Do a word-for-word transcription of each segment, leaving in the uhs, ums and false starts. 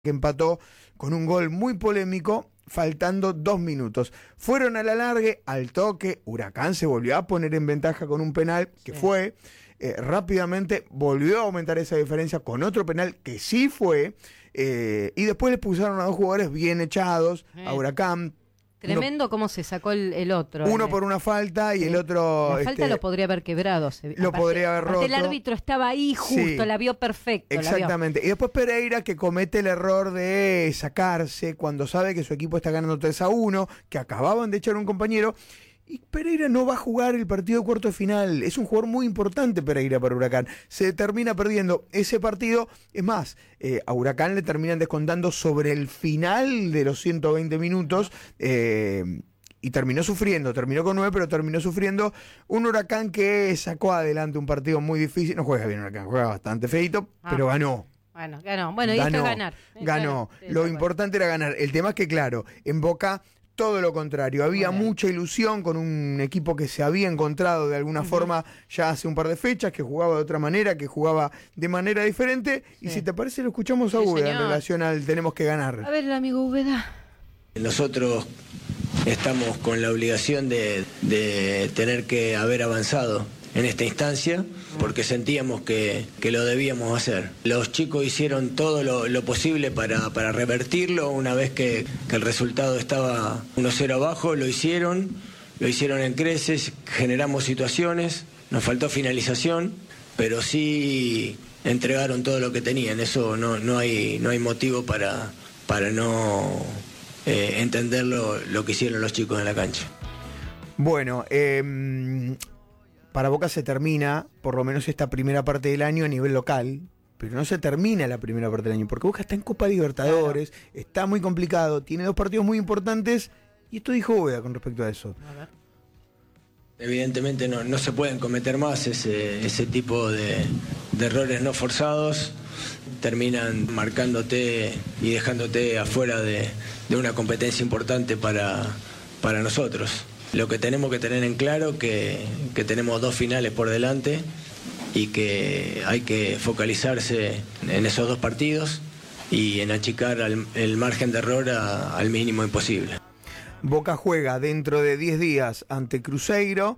que empató con un gol muy polémico, faltando dos minutos. Fueron a la largue, al toque, Huracán se volvió a poner en ventaja con un penal que sí fue, eh, rápidamente volvió a aumentar esa diferencia con otro penal que sí fue, eh, y después le pusieron a dos jugadores bien echados, eh. a Huracán. Tremendo uno, cómo se sacó el, el otro. Uno eh. por una falta y sí. el otro... La falta este, lo podría haber quebrado. Se, lo aparte, podría haber roto. El árbitro estaba ahí justo, sí. la vio perfecto. Exactamente. Vio. Y después Pereira, que comete el error de sacarse cuando sabe que su equipo está ganando tres a uno, que acababan de echar a un compañero. Y Pereira no va a jugar el partido de cuarto de final. Es un jugador muy importante Pereira para Huracán. Se termina perdiendo ese partido. Es más, eh, a Huracán le terminan descontando sobre el final de los ciento veinte minutos. Eh, y terminó sufriendo. Terminó con nueve, pero terminó sufriendo. Un Huracán que sacó adelante un partido muy difícil. No juega bien Huracán, juega bastante feito, ah. pero ganó. Bueno, ganó. Bueno, y esto es ganar. Ganó. Sí, Lo bueno. importante era ganar. El tema es que, claro, en Boca... todo lo contrario, había mucha ilusión con un equipo que se había encontrado de alguna uh-huh. forma ya hace un par de fechas, que jugaba de otra manera, que jugaba de manera diferente, sí. y si te parece lo escuchamos a sí, Úbeda en relación al tenemos que ganar. A ver, el amigo Úbeda. Nosotros estamos con la obligación de, de tener que haber avanzado en esta instancia, porque sentíamos que, que lo debíamos hacer. Los chicos hicieron todo lo, lo posible para, para revertirlo. Una vez que, que el resultado estaba uno cero abajo, lo hicieron, lo hicieron en creces, generamos situaciones, nos faltó finalización, pero sí entregaron todo lo que tenían. Eso no, no, hay, no hay motivo para, para no eh, entender lo, lo que hicieron los chicos en la cancha. Bueno, eh... para Boca se termina, por lo menos esta primera parte del año a nivel local, pero no se termina la primera parte del año, porque Boca está en Copa Libertadores, claro. está muy complicado, tiene dos partidos muy importantes, y esto dijo Úbeda con respecto a eso. A ver. Evidentemente no, no se pueden cometer más ese, ese tipo de, de errores no forzados, terminan marcándote y dejándote afuera de, de una competencia importante para, para nosotros. Lo que tenemos que tener en claro que, que tenemos dos finales por delante y que hay que focalizarse en esos dos partidos y en achicar al, el margen de error a, al mínimo imposible. Boca juega dentro de diez días ante Cruzeiro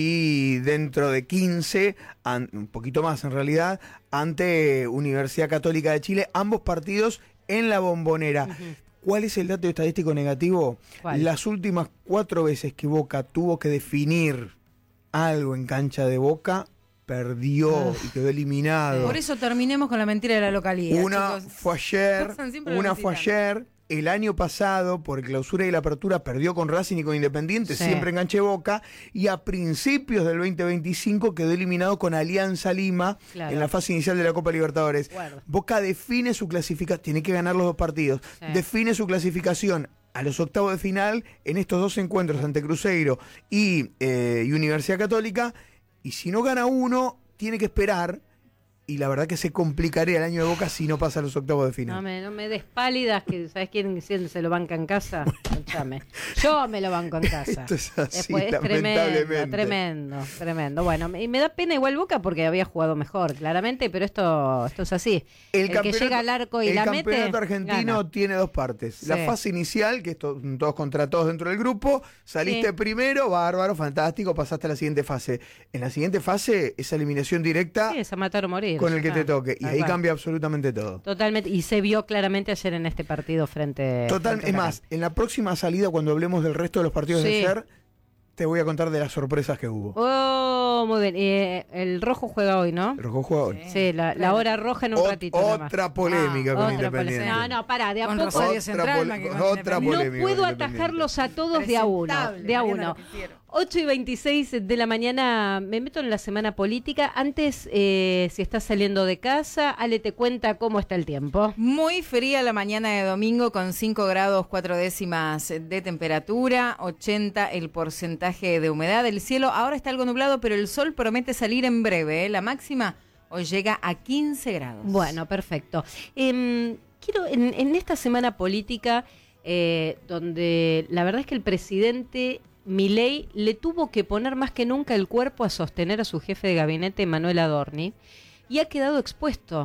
y dentro de quince, an, un poquito más en realidad, ante Universidad Católica de Chile, ambos partidos en la Bombonera. Uh-huh. ¿Cuál es el dato estadístico negativo? ¿Cuál? Las últimas cuatro veces que Boca tuvo que definir algo en cancha de Boca, perdió uh, y quedó eliminado. Por eso terminemos con la mentira de la localidad. Una chicos. fue ayer, una fue ayer, el año pasado, por Clausura y la Apertura, perdió con Racing y con Independiente, sí. siempre enganche Boca, y a principios del veinte veinticinco quedó eliminado con Alianza Lima, claro. en la fase inicial de la Copa Libertadores. Bueno. Boca define su clasificación, tiene que ganar los dos partidos, sí. define su clasificación a los octavos de final en estos dos encuentros ante Cruzeiro y, eh, y Universidad Católica, y si no gana uno, tiene que esperar. Y la verdad que se complicaría el año de Boca si no pasa a los octavos de final. No me, no me des pálidas, que ¿sabes quién, quién se lo banca en casa? Escuchame. Yo me lo banco en casa. Esto es así, Después, es tremendo, tremendo, tremendo. Bueno, y me da pena igual Boca porque había jugado mejor, claramente, pero esto, esto es así. El, el que llega al arco y la mete. El campeonato argentino gana. Tiene dos partes. Sí. La fase inicial, que es to, todos contra todos dentro del grupo. Saliste sí. primero, bárbaro, fantástico, pasaste a la siguiente fase. En la siguiente fase, esa eliminación directa. Sí, es a matar o morir. Con el que ah, te toque. Y ahí cambia absolutamente todo. Totalmente. Y se vio claramente ayer en este partido frente. Total, frente es más, en la próxima salida, cuando hablemos del resto de los partidos sí. de ayer, te voy a contar de las sorpresas que hubo. Oh, muy bien. Eh, el rojo juega hoy, ¿no? El rojo juega hoy. Sí, sí la, la hora roja en un o, ratito. Otra polémica ah, con otra Independiente. No, no, pará, de a con poco. Rosario Central, otra, pol otra polémica. No puedo atajarlos a todos de a uno. De a uno. ocho y veintiséis de la mañana, me meto en la semana política. Antes, eh, si estás saliendo de casa, Ale te cuenta cómo está el tiempo. Muy fría la mañana de domingo con cinco grados cuatro décimas de temperatura, ochenta el porcentaje de humedad. El cielo ahora está algo nublado, pero el sol promete salir en breve. ¿eh? La máxima hoy llega a quince grados. Bueno, perfecto. Eh, quiero, en, en esta semana política, eh, donde la verdad es que el presidente Milei le tuvo que poner más que nunca el cuerpo a sostener a su jefe de gabinete, Manuel Adorni, y ha quedado expuesto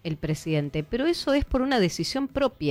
el presidente, pero eso es por una decisión propia.